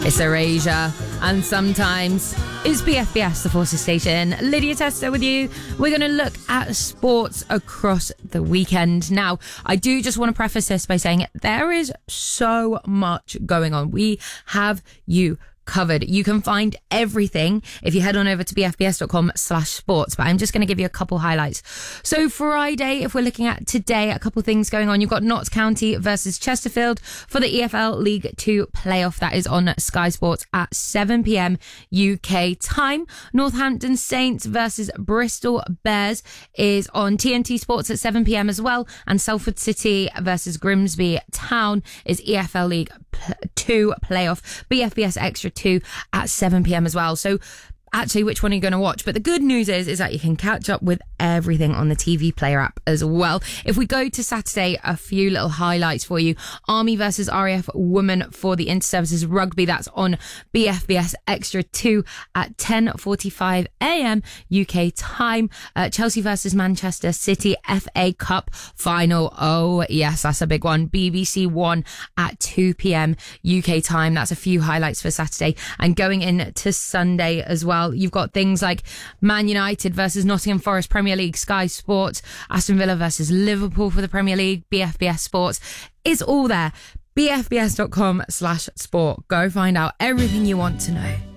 It's Erasure, and sometimes it's BFBS, the Forces Station. Lydia Tester with you. We're going to look at sports across the weekend. Now, I do just want to preface this by saying there is so much going on. We have you covered. You can find everything if you head on over to bfbs.com/sports, but I'm just going to give you a couple highlights. So Friday, if we're looking at today, a couple things going on. You've got Notts County versus Chesterfield for the EFL League 2 playoff. That is on Sky Sports at 7 p.m. UK time. Northampton Saints versus Bristol Bears is on TNT Sports at 7 p.m. as well. And Salford City versus Grimsby Town is EFL League 2 playoff. BFBS Extra 2 at 7 p.m. as well. So actually, which one are you going to watch? But the good news is that you can catch up with everything on the TV Player app as well. If we go to Saturday, a few little highlights for you. Army versus RAF Women for the Inter-Services Rugby. That's on BFBS Extra 2 at 10:45 a.m. UK time. Chelsea versus Manchester City FA Cup final. Oh, yes, that's a big one. BBC One at 2 p.m. UK time. That's a few highlights for Saturday. And going into Sunday as well, you've got things like Man United versus Nottingham Forest Premier League, Sky Sports, Aston Villa versus Liverpool for the Premier League, BFBS Sports. It's all there. bfbs.com/sport. Go find out everything you want to know.